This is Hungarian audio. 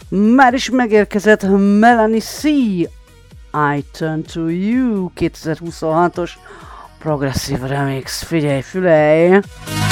Már is megérkezett Melanie C. I Turn to You 2026-os progresszív remix. Figyelj, fülej!